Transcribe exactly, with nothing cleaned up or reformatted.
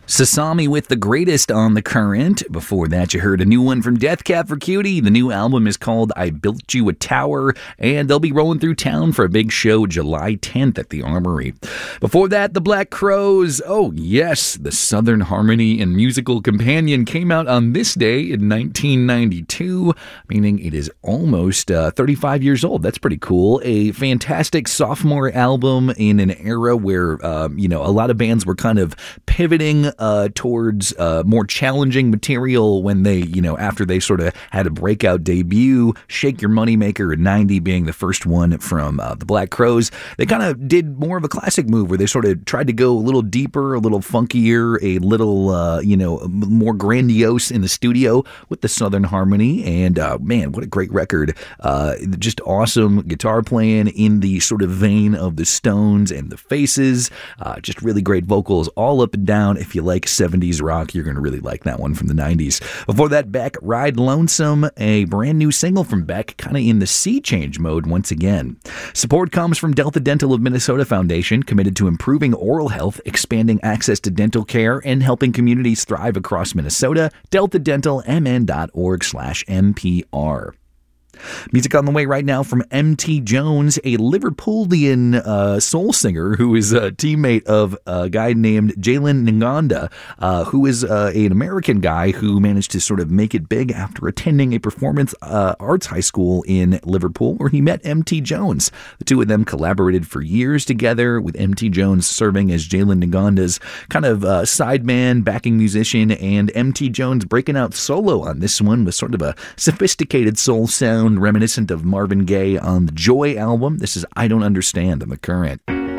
Sasami with The Greatest on The Current. Before that, you heard a new one from Death Cab for Cutie. The new album is called I Built You a Tower, and they'll be rolling through town for a big show July tenth at the Armory. Before that, The Black Crowes. Oh, yes, the Southern Harmony and Musical Companion came out on this day in nineteen ninety-two, meaning it is almost uh, thirty-five years old. That's pretty cool. A fantastic sophomore album in an era where, uh, you know, a lot of bands were kind of pivoting Uh, towards uh, more challenging material when they, you know, after they sort of had a breakout debut. Shake Your Moneymaker in ninety being the first one from uh, the Black Crowes. They kind of did more of a classic move where they sort of tried to go a little deeper, a little funkier, a little, uh, you know, more grandiose in the studio with the Southern Harmony. And uh, man, what a great record. Uh, just awesome guitar playing in the sort of vein of the Stones and the Faces. Uh, just really great vocals all up and down. If you like seventies rock, you're going to really like that one from the nineties. Before that, Beck, Ride Lonesome, a brand new single from Beck, kind of in the sea change mode once again. Support comes from Delta Dental of Minnesota Foundation, committed to improving oral health, expanding access to dental care, and helping communities thrive across Minnesota. delta dental m n dot org slash m p r. Music on the way right now from M T Jones, a Liverpoolian uh, soul singer who is a teammate of a guy named Jalen Ngonda, uh, who is uh, an American guy who managed to sort of make it big after attending a performance uh, arts high school in Liverpool where he met M T Jones. The two of them collaborated for years together, with M T Jones serving as Jalen Ngonda's kind of uh, sideman, backing musician, and M T Jones breaking out solo on this one with sort of a sophisticated soul sound reminiscent of Marvin Gaye on the Joy album. This is I Don't Understand on The Current.